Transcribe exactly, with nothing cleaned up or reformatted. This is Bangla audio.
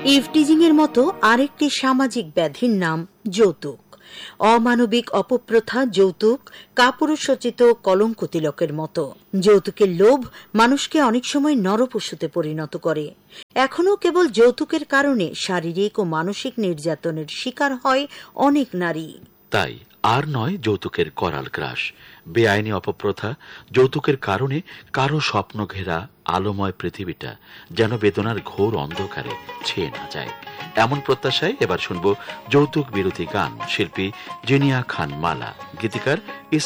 ইভটিজিং এর মতো আরেকটি সামাজিক ব্যাধির নাম যৌতুক। অমানবিক অপপ্রথা যৌতুক কাপুরুষোচিত কলঙ্ক তিলকের মতো। যৌতুকের লোভ মানুষকে অনেক সময় নরপশুতে পরিণত করে। এখনো কেবল যৌতুকের কারণে শারীরিক ও মানসিক নির্যাতনের শিকার হয় অনেক নারী। তাই আর নয় যৌতুকের করাল গ্রাস, বেআইনি অপপ্রথা, যৌতুকের কারণে কারো স্বপ্ন ঘেরা আলোময় পৃথিবীটা যেন বেদনার ঘোর অন্ধকারে ছেয়ে না যায়, এমন প্রত্যাশায় এবার শুনবো যৌতুক বিরোধী গান। শিল্পী জিনিয়া খান মালা, গীতিকার